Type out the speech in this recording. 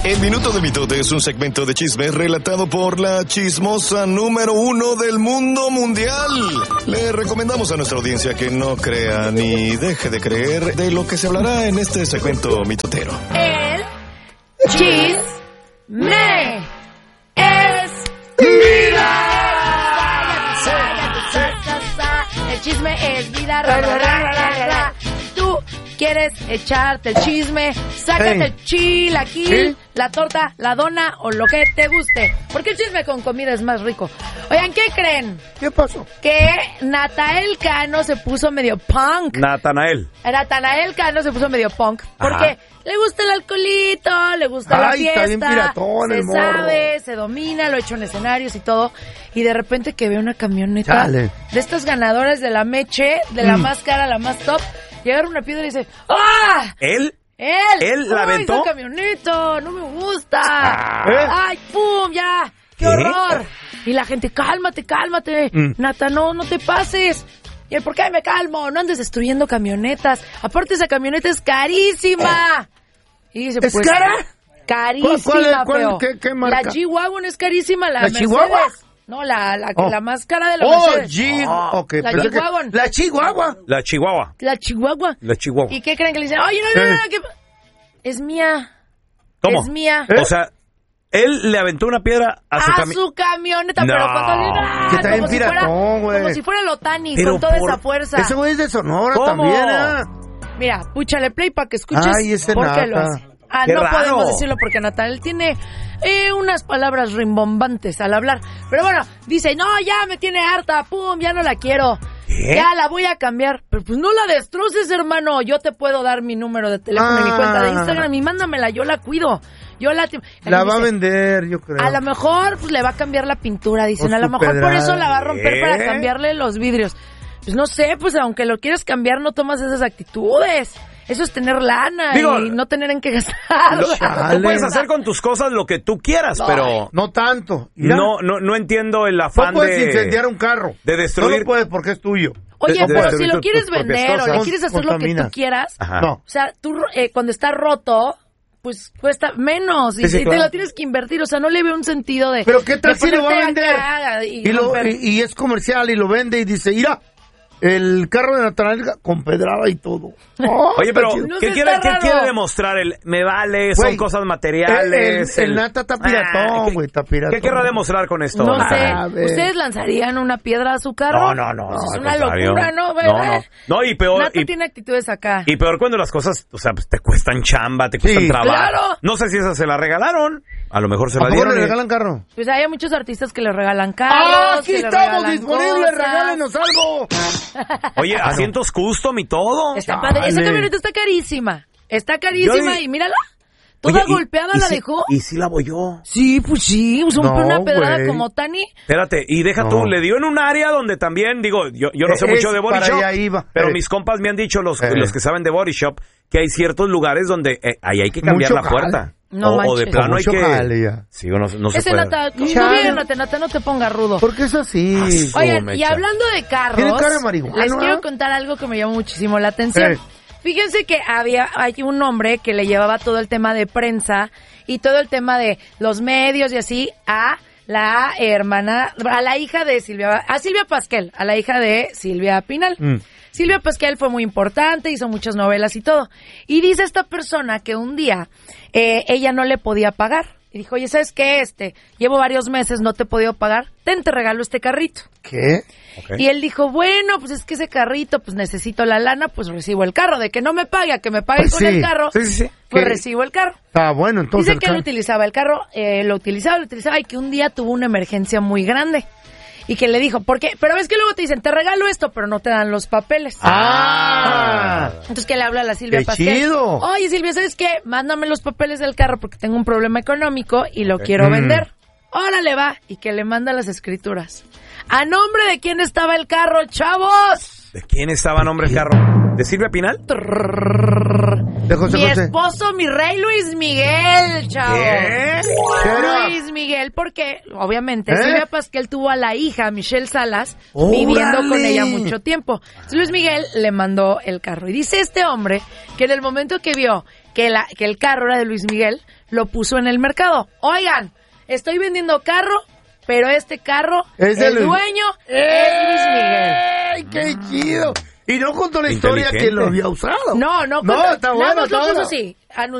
El Minuto de Mitote es un segmento de chismes relatado por la chismosa número 1 del mundo mundial. Le recomendamos a nuestra audiencia que no crea ni deje de creer de lo que se hablará en este segmento mitotero. El chisme es vida. El chisme es vida. Tú quieres echarte el chisme, sácate el chilaquil, la torta, la dona o lo que te guste. Porque el chisme con comida es más rico. Oigan, ¿qué creen? ¿Qué pasó? Que Natanael Cano se puso medio punk. Natanael Cano se puso medio punk. Porque le gusta el alcoholito, le gusta la fiesta. Está bien piratón, se el morro. sabe, se domina, lo ha hecho en escenarios y todo. Y de repente que ve una camioneta de estas ganadoras de la Meche, de la más cara, la más top. Y agarra una piedra y dice, ¡ah! ¿Él la aventó? Esa camioneta, no me gusta. ¡Ay, pum, ya! ¡Qué horror! Y la gente, cálmate. Nata, no te pases. ¿Y el por qué me calmo? No andes destruyendo camionetas. Aparte, esa camioneta es carísima. Y dice, ¿Es cara? Carísima, ¿Cuál, qué marca? La G-Wagon es carísima, la Mercedes. Chihuahua? No, la más cara de la Mercedes. Okay, la G-Wagon. La Chihuahua. La Chihuahua. La Chihuahua. ¿Y qué creen que le dicen? Oye, no, que es mía. ¿Cómo? Es mía. O sea, él le aventó una piedra a su camioneta, no. pero cuando Que está bien piratón, güey. Como si fuera Lotani, con toda esa fuerza. Ese güey es de Sonora. ¿Cómo? También, Mira, púchale play para que escuches por qué lo hace. Qué no raro. podemos decirlo porque Natal tiene unas palabras rimbombantes al hablar. Pero bueno, dice, no, ya me tiene harta, pum, ya no la quiero. Ya la voy a cambiar. Pero pues no la destroces, hermano. Yo te puedo dar mi número de teléfono y mi cuenta de Instagram y mándamela, yo la cuido. La va a vender, yo creo. A lo mejor pues le va a cambiar la pintura, dicen. A lo mejor por eso la va a romper para cambiarle los vidrios. Pues no sé, pues aunque lo quieras cambiar, no tomas esas actitudes. Eso es tener lana y no tener en qué gastar. Tú puedes hacer con tus cosas lo que tú quieras, pero... No tanto. No entiendo el afán no puedes incendiar un carro. De destruir... No lo puedes porque es tuyo. Oye, pero si lo quieres vender o le quieres hacer lo que tú quieras, no. O sea, tú cuando está roto, pues cuesta menos y te lo tienes que invertir. O sea, no le veo un sentido de... Pero ¿qué tal si lo va a vender? Y es comercial y lo vende y dice, mira... El carro de Natanael con pedrada y todo. Oye, pero ¿qué quiere demostrar? Me vale, son cosas materiales. El Nata está piratón, güey, está piratón. ¿Qué querrá demostrar con esto? No sé. ¿Ustedes lanzarían una piedra a su carro? No. Es una locura, ¿no? No, y peor... Nata tiene actitudes acá. Y peor cuando las cosas, o sea, pues, te cuestan chamba, te cuestan trabajo. Claro. No sé si esa se la regalaron. A lo mejor se la dieron. ¿A poco le regalan carro? Pues hay muchos artistas que le regalan carros. Aquí estamos disponibles, regálenos algo. Oye, asientos custom y todo. Está padre. Esa camioneta está carísima. Y mírala. Toda golpeada la dejó. ¿Y si la bolló? Sí, pues sí. Usó una pedrada como Tani. Espérate, y deja tú, le dio en un área donde también, digo, yo no sé mucho de Body Shop, pero mis compas me han dicho, los que saben de Body Shop, que hay ciertos lugares donde ahí hay que cambiar la puerta. O de plano hay que... Sí, no se ese puede. Nata, no te ponga rudo. Porque es así. Oigan, y hablando de carros, ¿tiene cara de marihuana? Les quiero contar algo que me llamó muchísimo la atención. Fíjense que hay un hombre que le llevaba todo el tema de prensa y todo el tema de los medios y así a la hija de Silvia Pasquel, a la hija de Silvia Pinal. Silvia Pasquel fue muy importante, hizo muchas novelas y todo. Y dice esta persona que un día ella no le podía pagar. Y dijo, oye, ¿sabes qué? Llevo varios meses, no te he podido pagar. Te regalo este carrito. ¿Qué? Okay. Y él dijo, bueno, pues es que ese carrito, pues necesito la lana, pues recibo el carro. De que no me pague, a que me pague con el carro, pues recibo el carro. Bueno, entonces... Dice que él utilizaba el carro, lo utilizaba y que un día tuvo una emergencia muy grande. Y que le dijo, ¿por qué? Pero ves que luego te dicen, te regalo esto, pero no te dan los papeles. Entonces que le habla a la Silvia Pasquel. ¡Qué chido! Oye, Silvia, ¿sabes qué? Mándame los papeles del carro porque tengo un problema económico y lo quiero vender. Órale, va. Y que le manda las escrituras. ¿A nombre de quién estaba el carro, chavos? ¿De quién estaba a nombre el carro? ¿De Silvia Pinal? De José mi esposo, mi rey Luis Miguel, chavos. ¿Qué? Luis Miguel, porque obviamente Silvia Pasquel tuvo a la hija, Michelle Salas, viviendo con ella mucho tiempo. Entonces Luis Miguel le mandó el carro. Y dice este hombre que en el momento que vio que el carro era de Luis Miguel, lo puso en el mercado. Oigan, estoy vendiendo carro, pero este carro, el dueño es Luis Miguel. ¡Ay, qué chido! Y no contó la historia que lo había usado. No, está bueno. Lo puso así.